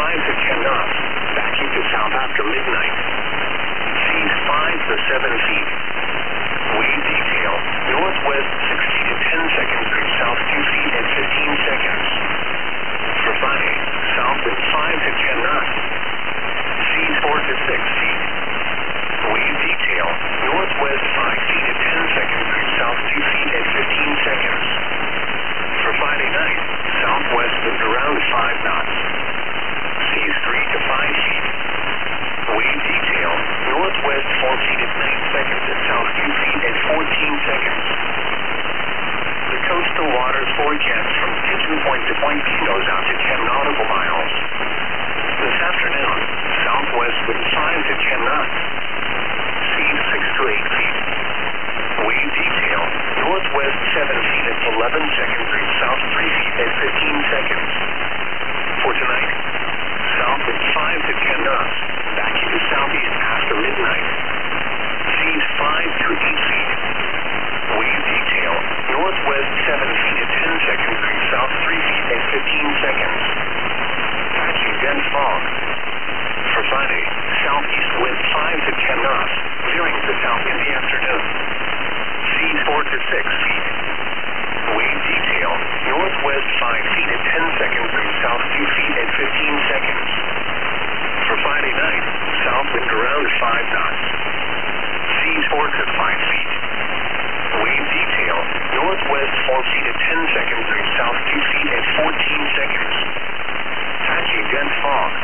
5 to 10 knots, backing to south after midnight. Seas 5 to 7 feet. Wave detail, northwest 60 to 10 seconds, group south 2 feet and 15 seconds. For Friday, south wind 5 to 10 knots. Seas 4 to 6 feet. Wave detail, northwest 5 feet at 10 seconds, group south 2 feet and 15 seconds. For Friday night, southwest wind around 5 knots. Seas 3 to 5 feet. Wave detail, northwest 4 feet at 9 seconds and south 2 feet and 14 seconds. The coastal waters forecast from Pigeon Point to Point Pinos out to 10 nautical miles. This afternoon, southwest wind 5 to 10 knots. Seas 6 to 8 feet. Wave detail, northwest 7 feet at 11 seconds, group south 3 feet and 15 seconds. For tonight, south wind 5 to 10 knots, backing to southeast after midnight. Seas 5 to 8 feet. Wave detail, northwest 7 feet at 10 seconds, group south 3 feet and 15 seconds. Patchy dense fog. For Friday, southeast wind 5 to 10 knots, veering to south in the afternoon. Seas 4 to 6 feet. Wave detail, northwest 5 feet at 10 seconds, group south 2 feet and 15 seconds. For Friday night, south wind around 5 knots. Seas 4 to 5 feet. Wave detail, northwest 4 feet at 10 seconds, group south 2 feet and 14 seconds. Patchy dense fog.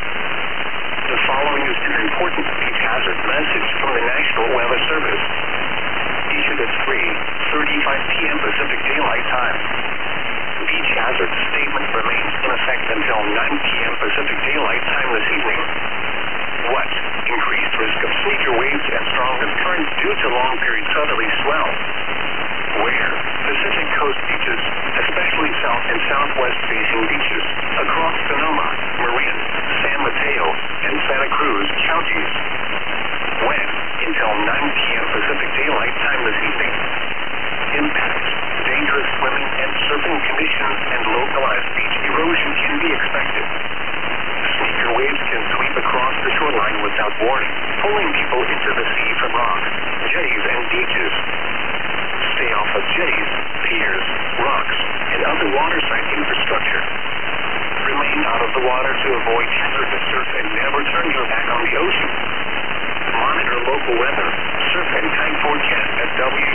The following is an important beach hazard message from the National Weather Service. Issued at 3:35 p.m. Pacific Daylight Time. Beach hazard statement remains in effect until 9 p.m. Pacific Daylight Time this evening. What? Increased risk of major waves and strongest currents due to long-period southerly swell. Where? Pacific coast beaches, especially south and southwest facing beaches, across Sonoma, Marin, San Mateo, and Santa Cruz counties. When? Until 9 p.m. Pacific Daylight Time this evening. Impacts, dangerous swimming and surfing conditions, and localized beach erosion can be expected. Sneaker waves can sweep across the shoreline without warning, pulling people into the sea from rocks, jetties, and beaches. Stay off of jetties, piers, rocks, and other waterside infrastructure. Remain out of the water to avoid hazardous surf and never turn your back on the ocean. Monitor local weather, surf and tide forecast at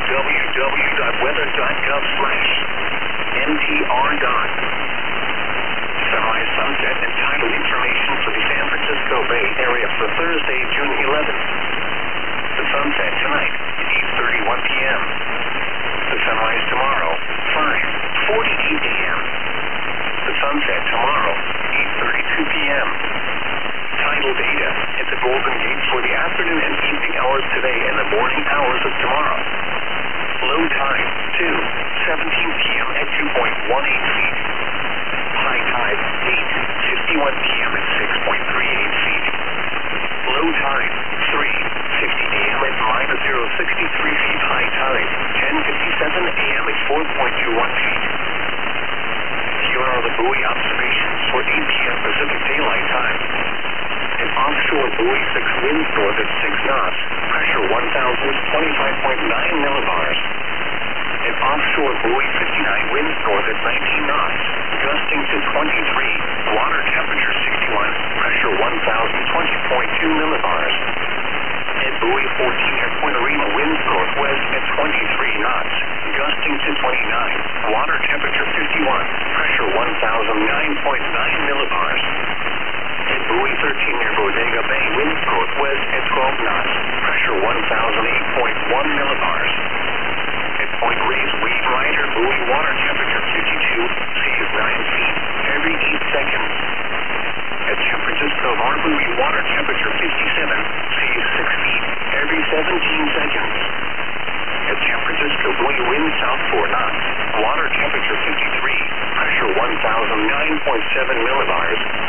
www.weather.gov/NPR. Sunrise, sunset, and tidal information for the San Francisco Bay Area for Thursday, June 11th. The sunset tonight, 8:31 p.m. The sunrise tomorrow, 5:48 a.m. The sunset tomorrow, 8:32 p.m. Tidal data at the Golden Gate for the afternoon and evening hours today and the morning hours of tomorrow. Low tide, 2:17 p.m. at 2.18 feet. High tide, 8:51 p.m. at 6.38 feet. Low tide, 3:50 a.m. at -0.63 feet. High tide, 10:57 a.m. at 4.21 feet. Here are the buoy observations for 8 p.m. Pacific Daylight Time. An offshore buoy 6 winds north at 6 knots, pressure 1,000 is 25.9 millibars. An offshore buoy 59 winds north at 19 knots, gusting to 23, water temperature 61, pressure 1,000, 20.2 millibars. At buoy 14 at Point Arena winds northwest at 23 knots, gusting to 29, water temperature 51, pressure 1,009.9 millibars. At buoy 13 near Bodega Bay winds northwest at 12 knots, pressure 1,008.1 millibars. At Point Reyes wave rider buoy water temperature 52, seas 9 feet every 8 seconds. At San Francisco Harbor buoy water temperature 57, seas 6 feet every 17 seconds. At San Francisco buoy wind south 4 knots, water temperature 53, pressure 1,009.7 millibars.